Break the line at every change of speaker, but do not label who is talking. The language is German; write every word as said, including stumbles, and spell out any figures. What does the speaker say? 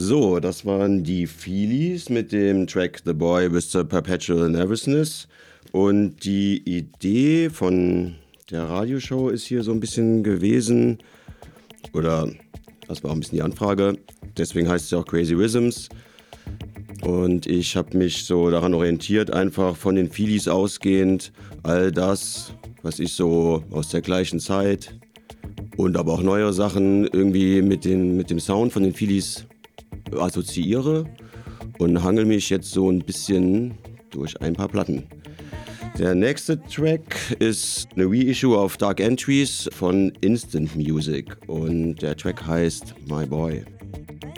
So, das waren die Feelies mit dem Track The Boy with the Perpetual Nervousness. Und die Idee von der Radioshow ist hier so ein bisschen gewesen, oder das war auch ein bisschen die Anfrage, deswegen heißt es ja auch Crazy Rhythms. Und ich habe mich so daran orientiert, einfach von den Feelies ausgehend, all das, was ich so aus der gleichen Zeit und aber auch neue Sachen irgendwie mit, den, mit dem Sound von den Feelies assoziiere und hangel mich jetzt so ein bisschen durch ein paar Platten. Der nächste Track ist eine Reissue auf Dark Entries von Instant Music und der Track heißt My Boy.